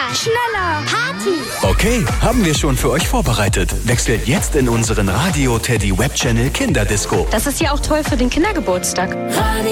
Schneller! Party! Okay, haben wir schon für euch vorbereitet. Wechselt jetzt in unseren Radio Teddy Webchannel Kinderdisco. Das ist ja auch toll für den Kindergeburtstag. Radio